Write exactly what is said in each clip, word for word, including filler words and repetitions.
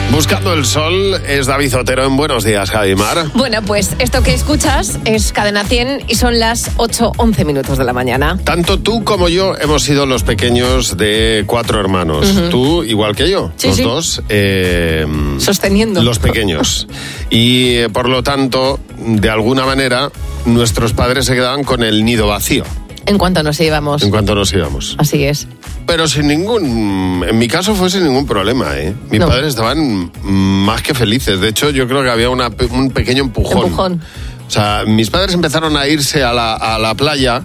Buscando el sol es David Otero en Buenos Días, Javimar. Bueno, pues esto que escuchas es Cadena cien y son las ocho once minutos de la mañana. Tanto tú como yo hemos sido los pequeños de cuatro hermanos. Uh-huh. Tú, igual que yo, sí, los sí. dos. Eh, Sosteniendo. Los pequeños. Y eh, por lo tanto, de alguna manera, nuestros padres se quedaban con el nido vacío. En cuanto nos íbamos. En cuanto nos íbamos. Así es. Pero sin ningún... En mi caso fue sin ningún problema, ¿eh? Mis no. padres estaban más que felices. De hecho, yo creo que había una, un pequeño empujón. Empujón. O sea, mis padres empezaron a irse a la, a la playa.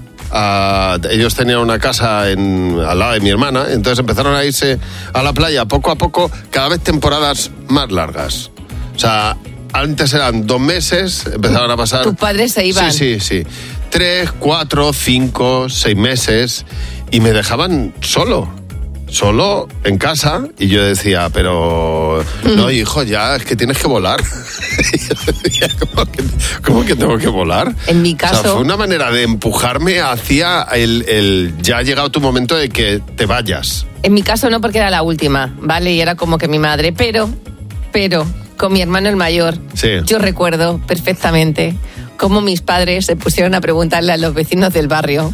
A, ellos tenían una casa en, al lado de mi hermana. Entonces empezaron a irse a la playa poco a poco, cada vez temporadas más largas. O sea, antes eran dos meses, empezaron a pasar... ¿Tus padres se iban? Sí, sí, sí. Tres, cuatro, cinco, seis meses... Y me dejaban solo, solo en casa. Y yo decía, pero no, hijo, ya es que tienes que volar. Decía, ¿Cómo, que, ¿Cómo que tengo que volar? En mi caso... O sea, fue una manera de empujarme hacia el, el... Ya ha llegado tu momento de que te vayas. En mi caso no, porque era la última, ¿vale? Y era como que mi madre, pero, pero, con mi hermano el mayor, sí. Yo recuerdo perfectamente cómo mis padres se pusieron a preguntarle a los vecinos del barrio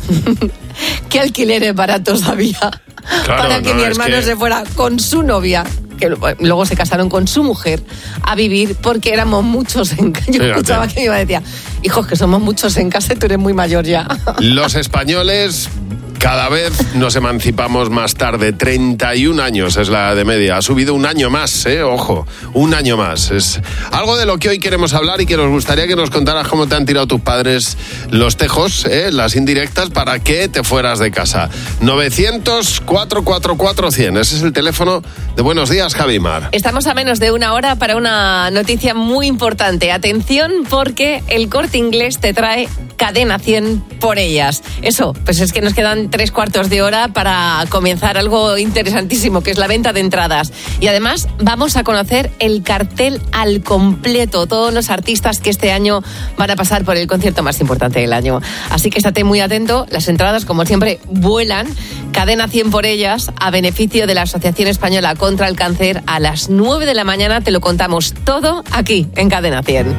qué alquileres baratos había claro, para que no, mi hermano que... se fuera con su novia, que luego se casaron con su mujer, a vivir, porque éramos muchos en casa. Yo Fíjate. escuchaba que mi mamá decía, hijos, que somos muchos en casa y tú eres muy mayor ya. Los españoles... Cada vez nos emancipamos más tarde, treinta y un años es la de media. Ha subido un año más, ¿eh? Ojo, un año más. Es algo de lo que hoy queremos hablar y que nos gustaría que nos contaras cómo te han tirado tus padres los tejos, ¿eh? Las indirectas, para que te fueras de casa. novecientos, cuatrocientos cuarenta y cuatro, cien. Ese es el teléfono de Buenos Días, Javimar. Estamos a menos de una hora para una noticia muy importante. Atención, porque el Corte Inglés te trae Cadena cien por ellas. Eso, pues es que nos quedan tres cuartos de hora para comenzar algo interesantísimo, que es la venta de entradas. Y además vamos a conocer el cartel al completo, todos los artistas que este año van a pasar por el concierto más importante del año. Así que estate muy atento, las entradas, como siempre, vuelan. Cadena cien por ellas, a beneficio de la Asociación Española contra el Cáncer, a las nueve de la mañana. Te lo contamos todo aquí en Cadena cien.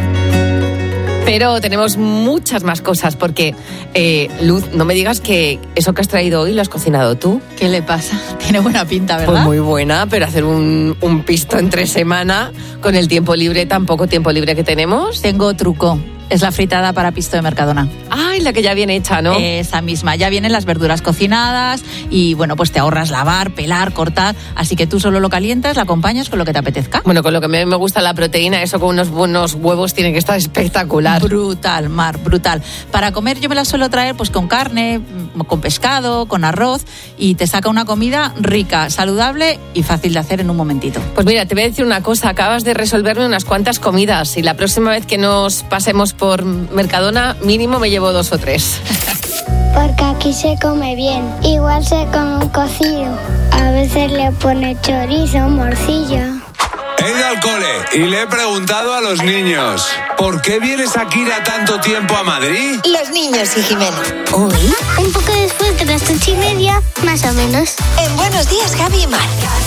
Pero tenemos muchas más cosas porque, eh, Luz, no me digas que eso que has traído hoy lo has cocinado tú. ¿Qué le pasa? Tiene buena pinta, ¿verdad? Pues muy buena, pero hacer un, un pisto entre semana con el tiempo libre, tan poco tiempo libre que tenemos. Tengo truco. Es la fritada para pisto de Mercadona. Ay, la que ya viene hecha, ¿no? Esa misma. Ya vienen las verduras cocinadas y, bueno, pues te ahorras lavar, pelar, cortar. Así que tú solo lo calientas, la acompañas con lo que te apetezca. Bueno, con lo que me, me gusta la proteína, eso con unos buenos huevos tiene que estar espectacular. Brutal, Mar, brutal. Para comer yo me la suelo traer pues con carne, con pescado, con arroz, y te saca una comida rica, saludable y fácil de hacer en un momentito. Pues mira, te voy a decir una cosa. Acabas de resolverme unas cuantas comidas y la próxima vez que nos pasemos por Mercadona, mínimo me llevo dos o tres. Porque aquí se come bien. Igual se come un cocido. A veces le pone chorizo, morcilla. He ido al cole y le he preguntado a los niños: ¿por qué viene Shakira tanto tiempo a Madrid? Los niños y Jimeno. ¿Hoy? Un poco después de las ocho y media, más o menos. En Buenos Días, Javi y Mar.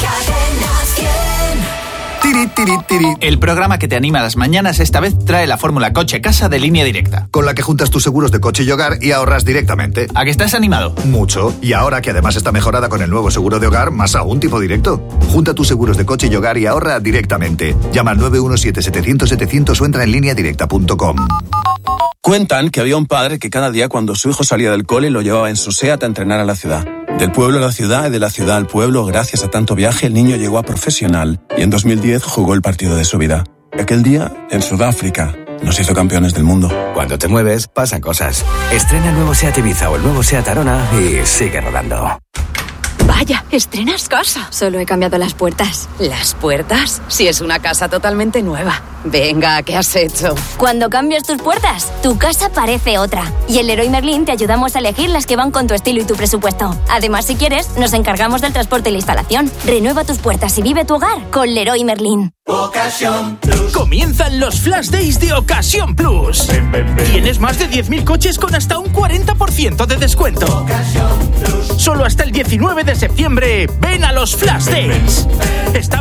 Tiri, tiri, tiri. El programa que te anima a las mañanas esta vez trae la fórmula coche-casa de Línea Directa, con la que juntas tus seguros de coche y hogar y ahorras directamente. ¿A que estás animado? Mucho. Y ahora que además está mejorada con el nuevo seguro de hogar, más aún, tipo directo. Junta tus seguros de coche y hogar y ahorra directamente. Llama al nueve uno siete, setecientos, setecientos o entra en línea directa punto com. Cuentan que había un padre que cada día cuando su hijo salía del cole lo llevaba en su SEAT a entrenar a la ciudad. Del pueblo a la ciudad y de la ciudad al pueblo, gracias a tanto viaje, el niño llegó a profesional y en dos mil diez jugó el partido de su vida. Aquel día, en Sudáfrica, nos hizo campeones del mundo. Cuando te mueves, pasan cosas. Estrena el nuevo SEAT Ibiza o el nuevo SEAT Arona y sigue rodando. Vaya, estrenas casa. Solo he cambiado las puertas. ¿Las puertas? Si es una casa totalmente nueva. Venga, ¿qué has hecho? Cuando cambias tus puertas, tu casa parece otra. Y en Leroy Merlin te ayudamos a elegir las que van con tu estilo y tu presupuesto. Además, si quieres, nos encargamos del transporte y la instalación. Renueva tus puertas y vive tu hogar con Leroy Merlin. Ocasión Plus. Comienzan los Flash Days de Ocasión Plus. Ven, ven, ven. Tienes más de diez mil coches con hasta un cuarenta por ciento de descuento. Ocasión Plus. Solo hasta el diecinueve de septiembre. Ven a los Flash Days. Estamos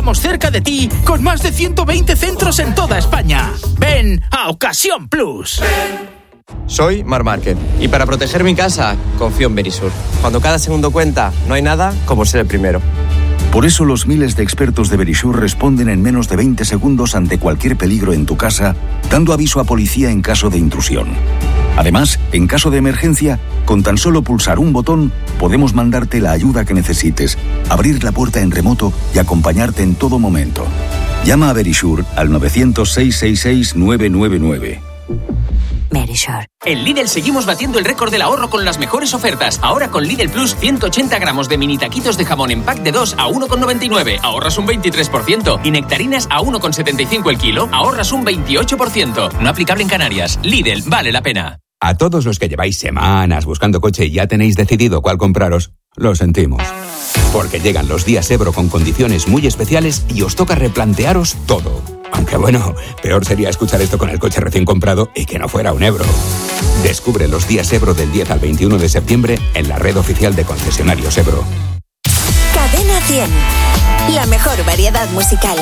estamos cerca de ti con más de ciento veinte centros en toda España. Ven a Ocasión Plus. Soy Mar Márquez y para proteger mi casa confío en Verisur. Cuando cada segundo cuenta, no hay nada como ser el primero. Por eso los miles de expertos de Verisur responden en menos de veinte segundos ante cualquier peligro en tu casa, dando aviso a policía en caso de intrusión. Además, en caso de emergencia, con tan solo pulsar un botón, podemos mandarte la ayuda que necesites, abrir la puerta en remoto y acompañarte en todo momento. Llama a Verisur al nueve cero cero, seis seis seis, nueve nueve nueve. Verisur. En Lidl seguimos batiendo el récord del ahorro con las mejores ofertas. Ahora con Lidl Plus, ciento ochenta gramos de mini taquitos de jamón en pack de dos a uno con noventa y nueve. Ahorras un veintitrés por ciento. Y nectarinas a uno con setenta y cinco el kilo. Ahorras un veintiocho por ciento. No aplicable en Canarias. Lidl, vale la pena. A todos los que lleváis semanas buscando coche y ya tenéis decidido cuál compraros, lo sentimos. Porque llegan los días Ebro con condiciones muy especiales y os toca replantearos todo. Aunque bueno, peor sería escuchar esto con el coche recién comprado y que no fuera un Ebro. Descubre los días Ebro del diez al veintiuno de septiembre en la red oficial de concesionarios Ebro. Cadena cien. La mejor variedad musical.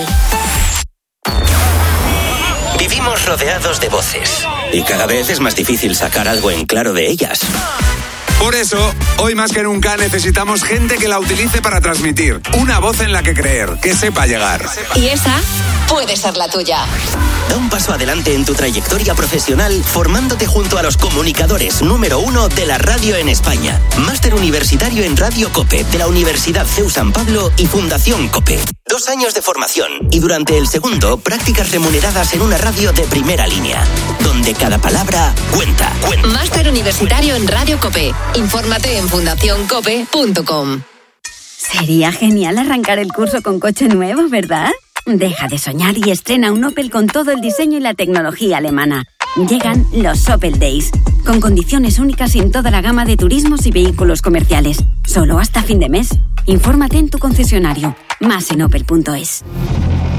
Vivimos rodeados de voces y cada vez es más difícil sacar algo en claro de ellas. Por eso, hoy más que nunca necesitamos gente que la utilice para transmitir. Una voz en la que creer, que sepa llegar. Y esa puede ser la tuya. Da un paso adelante en tu trayectoria profesional formándote junto a los comunicadores número uno de la radio en España. Máster universitario en Radio COPE de la Universidad C E U San Pablo y Fundación COPE. Dos años de formación y durante el segundo, prácticas remuneradas en una radio de primera línea, donde cada palabra cuenta. cuenta. Máster universitario en Radio COPE. Infórmate en fundación cope punto com. Sería genial arrancar el curso con coche nuevo, ¿verdad? Deja de soñar y estrena un Opel con todo el diseño y la tecnología alemana. Llegan los Opel Days, con condiciones únicas en toda la gama de turismos y vehículos comerciales. Solo hasta fin de mes. Infórmate en tu concesionario. Más en opel punto es.